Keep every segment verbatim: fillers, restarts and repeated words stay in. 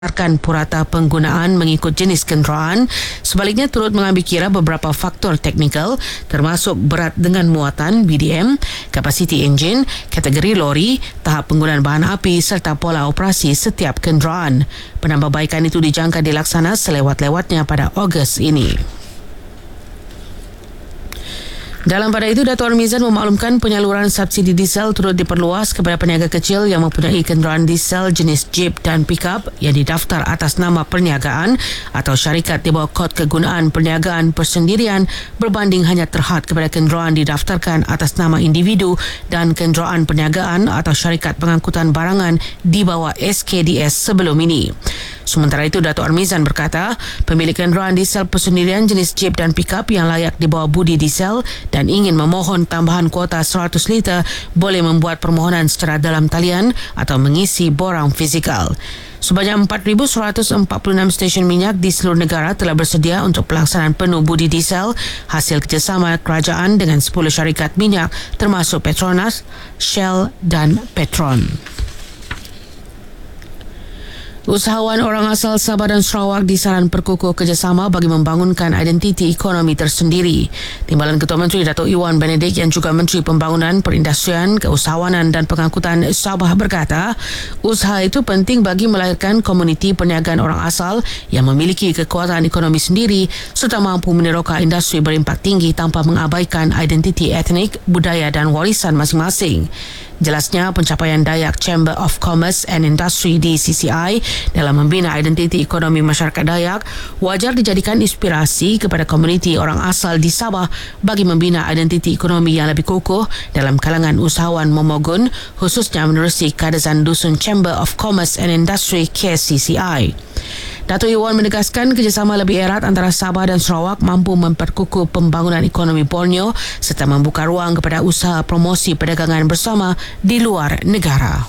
berdasarkan purata penggunaan mengikut jenis kenderaan. Sebaliknya turut mengambil kira beberapa faktor teknikal termasuk berat dengan muatan B D M, kapasiti enjin, kategori lori, tahap penggunaan bahan api serta pola operasi setiap kenderaan. Penambahbaikan itu dijangka dilaksana selewat-lewatnya pada Ogos ini. Dalam pada itu, Dato' Armizan memaklumkan penyaluran subsidi diesel turut diperluas kepada peniaga kecil yang mempunyai kenderaan diesel jenis Jeep dan pickup yang didaftar atas nama perniagaan atau syarikat di bawah kod kegunaan perniagaan persendirian berbanding hanya terhad kepada kenderaan didaftarkan atas nama individu dan kenderaan perniagaan atau syarikat pengangkutan barangan di bawah S K D S sebelum ini. Sementara itu, Dato' Armizan berkata, pemilik kenderaan diesel persendirian jenis Jeep dan pickup yang layak di bawah budi diesel dan ingin memohon tambahan kuota seratus liter boleh membuat permohonan secara dalam talian atau mengisi borang fizikal. Sebanyak empat ribu seratus empat puluh enam stesen minyak di seluruh negara telah bersedia untuk pelaksanaan penuh budi diesel hasil kerjasama kerajaan dengan sepuluh syarikat minyak termasuk Petronas, Shell dan Petron. Usahawan orang asal Sabah dan Sarawak disaran perkukuh kerjasama bagi membangunkan identiti ekonomi tersendiri. Timbalan Ketua Menteri Datuk Iwan Benedict yang juga Menteri Pembangunan, Perindustrian, Keusahawanan dan Pengangkutan Sabah berkata, usaha itu penting bagi melahirkan komuniti perniagaan orang asal yang memiliki kekuatan ekonomi sendiri serta mampu meneroka industri berimpak tinggi tanpa mengabaikan identiti etnik, budaya dan warisan masing-masing. Jelasnya, pencapaian Dayak Chamber of Commerce and Industry D C C I dalam membina identiti ekonomi masyarakat Dayak wajar dijadikan inspirasi kepada komuniti orang asal di Sabah bagi membina identiti ekonomi yang lebih kukuh dalam kalangan usahawan Momogun, khususnya menerusi kadesan Dusun Chamber of Commerce and Industry K C C I. Dato' Iwan menegaskan kerjasama lebih erat antara Sabah dan Sarawak mampu memperkukuh pembangunan ekonomi Borneo serta membuka ruang kepada usaha promosi perdagangan bersama di luar negara.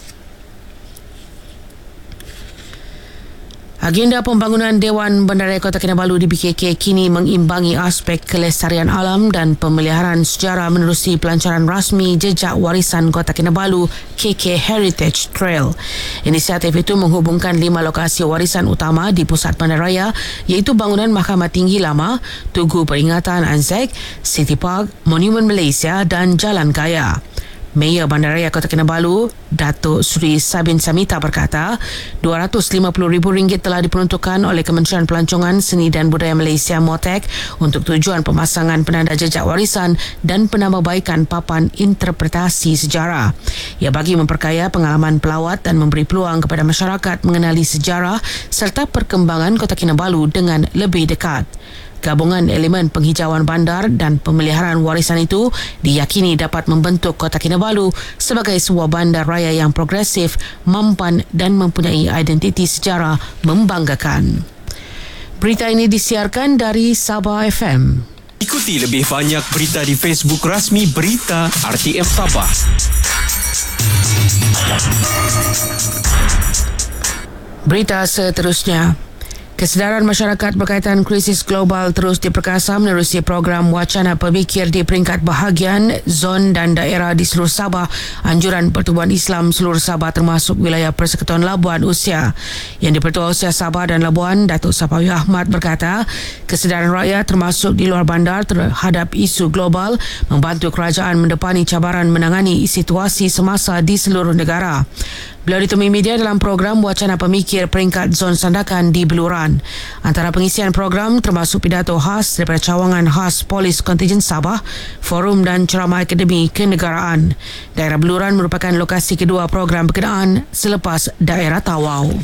Agenda pembangunan Dewan Bandaraya Kota Kinabalu di B K K kini mengimbangi aspek kelestarian alam dan pemeliharaan sejarah menerusi pelancaran rasmi Jejak Warisan Kota Kinabalu K K Heritage Trail. Inisiatif itu menghubungkan lima lokasi warisan utama di pusat bandaraya iaitu bangunan Mahkamah Tinggi Lama, Tugu Peringatan Anzac, City Park, Monumen Malaysia dan Jalan Gaya. Mayor Bandaraya Kota Kinabalu, Datuk Sri Sabin Samita berkata, dua ratus lima puluh ribu ringgit telah diperuntukkan oleh Kementerian Pelancongan Seni dan Budaya Malaysia M O T E C untuk tujuan pemasangan penanda jejak warisan dan penambahbaikan papan interpretasi sejarah. Ia bagi memperkaya pengalaman pelawat dan memberi peluang kepada masyarakat mengenali sejarah serta perkembangan Kota Kinabalu dengan lebih dekat. Gabungan elemen penghijauan bandar dan pemeliharaan warisan itu diyakini dapat membentuk Kota Kinabalu sebagai sebuah bandar raya yang progresif, mampan dan mempunyai identiti sejarah membanggakan. Berita ini disiarkan dari Sabah F M. Ikuti lebih banyak berita di Facebook rasmi Berita R T M Sabah. Berita seterusnya. Kesedaran masyarakat berkaitan krisis global terus diperkasa menerusi program wacana pemikir di peringkat bahagian, zon dan daerah di seluruh Sabah, anjuran Pertubuhan Islam seluruh Sabah termasuk wilayah Persekutuan Labuan Usia. Yang di-Pertua Usia Sabah dan Labuan, Datuk Sapawi Ahmad berkata, kesedaran rakyat termasuk di luar bandar terhadap isu global membantu kerajaan mendepani cabaran menangani situasi semasa di seluruh negara. Beliau ditemui media dalam program wacana pemikir peringkat zon Sandakan di Beluran. Antara pengisian program termasuk pidato khas daripada cawangan khas Polis Kontingen Sabah, forum dan ceramah akademi kenegaraan. Daerah Beluran merupakan lokasi kedua program berkenaan selepas daerah Tawau.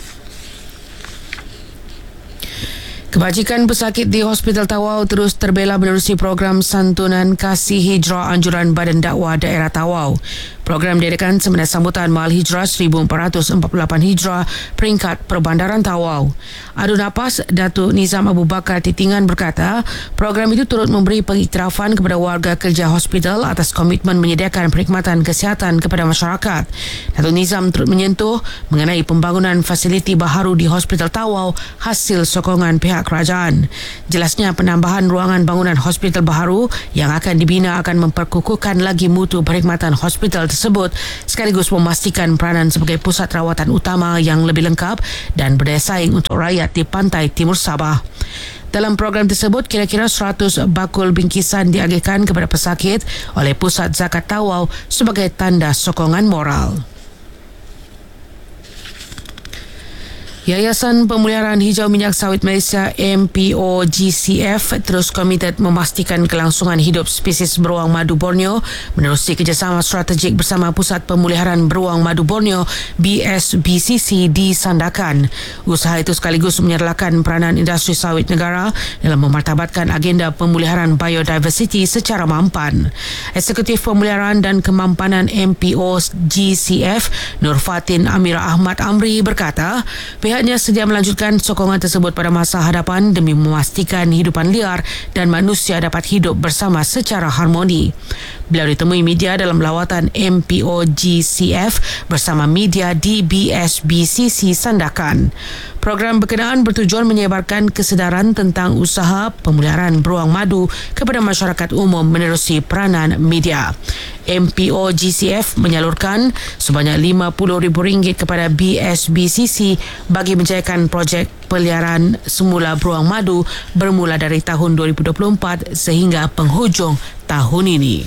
Kebajikan pesakit di Hospital Tawau terus terbela menerusi program santunan kasih hijrah anjuran Badan Dakwah Daerah Tawau. Program diadakan semasa sambutan Mahal Hijrah seribu empat ratus empat puluh lapan Hijrah peringkat Perbandaran Tawau. Adu napas Datuk Nizam Abu Bakar Titingan berkata, program itu turut memberi pengiktirafan kepada warga kerja hospital atas komitmen menyediakan perkhidmatan kesihatan kepada masyarakat. Datuk Nizam turut menyentuh mengenai pembangunan fasiliti baharu di Hospital Tawau hasil sokongan pihak kerajaan. Jelasnya penambahan ruangan bangunan hospital baharu yang akan dibina akan memperkukuhkan lagi mutu perkhidmatan hospital tersebut tersebut sekaligus memastikan peranan sebagai pusat rawatan utama yang lebih lengkap dan berdaya saing untuk rakyat di pantai timur Sabah. Dalam program tersebut, kira-kira seratus bakul bingkisan diagihkan kepada pesakit oleh Pusat Zakat Tawau sebagai tanda sokongan moral. Yayasan Pemeliharaan Hijau Minyak Sawit Malaysia M P O G C F terus komited memastikan kelangsungan hidup spesies beruang madu Borneo menerusi kerjasama strategik bersama Pusat Pemeliharaan Beruang Madu Borneo B S B C C di Sandakan. Usaha itu sekaligus menyerlakan peranan industri sawit negara dalam memartabatkan agenda pemeliharaan biodiversiti secara mampan. Eksekutif Pemeliharaan dan Kemampanan M P O G C F Nur Fatin Amira Ahmad Amri berkata, pihak Pihaknya sedia melanjutkan sokongan tersebut pada masa hadapan demi memastikan hidupan liar dan manusia dapat hidup bersama secara harmoni. Beliau ditemui media dalam lawatan M P O G C F bersama media di B S B C C Sandakan. Program berkenaan bertujuan menyebarkan kesedaran tentang usaha pemeliharaan beruang madu kepada masyarakat umum menerusi peranan media. M P O G C F menyalurkan sebanyak lima puluh ribu ringgit kepada B S B C C bagi menjayakan projek peliharaan semula beruang madu bermula dari tahun dua ribu dua puluh empat sehingga penghujung tahun ini.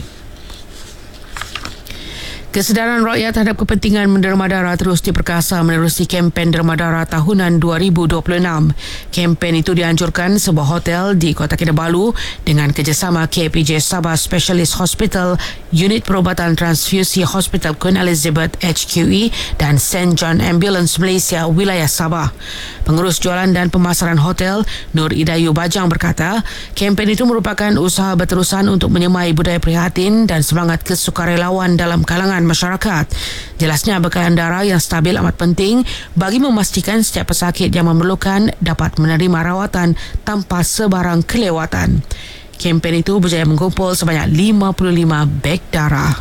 Kesedaran rakyat terhadap kepentingan menderma darah terus diperkasa menerusi kempen derma darah tahunan dua ribu dua puluh enam. Kempen itu dianjurkan sebuah hotel di Kota Kinabalu dengan kerjasama K P J Sabah Specialist Hospital, Unit Perubatan Transfusi Hospital Queen Elizabeth H Q E dan Saint John Ambulance Malaysia Wilayah Sabah. Pengurus jualan dan pemasaran hotel Nur Idayu Bajang berkata, kempen itu merupakan usaha berterusan untuk menyemai budaya prihatin dan semangat kesukarelawan dalam kalangan masyarakat. Jelasnya bekalan darah yang stabil amat penting bagi memastikan setiap pesakit yang memerlukan dapat menerima rawatan tanpa sebarang kelewatan. Kempen itu berjaya mengumpul sebanyak lima puluh lima beg darah.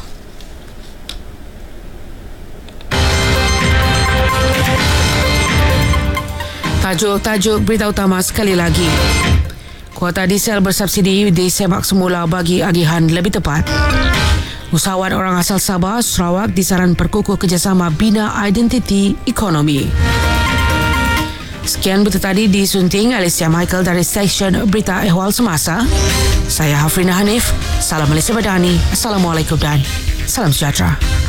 Tajuk-tajuk berita utama sekali lagi. Kuota diesel bersubsidi disemak semula bagi agihan lebih tepat. Usahawan orang asal Sabah, Sarawak disaran perkukuh kerjasama bina identiti ekonomi. Sekian berita tadi disunting Alicia Michael dari stesen Berita Ehwal Semasa. Saya Hafrina Hanif. Salam Malaysia Madani. Assalamualaikum dan salam sejahtera.